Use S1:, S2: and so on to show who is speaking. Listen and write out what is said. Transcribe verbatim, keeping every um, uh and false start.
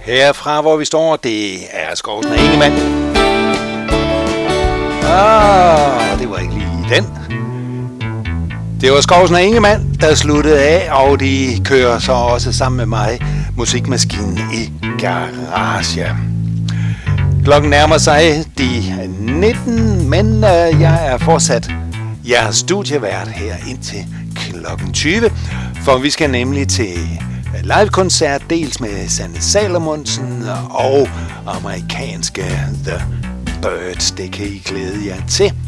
S1: Herfra hvor vi står, det er Skovsen og Ingemann. Ah, det var ikke lige den. Det var Skovsen og Ingemann, der sluttede af, og de kører så også sammen med mig musikmaskinen i garage. Klokken nærmer sig de nitten, men øh, jeg er fortsat jeres studievært her indtil klokken tyve, for vi skal nemlig til live-koncert, dels med Sanne Salomonsen og amerikanske The Birds. Det kan I glæde jer til.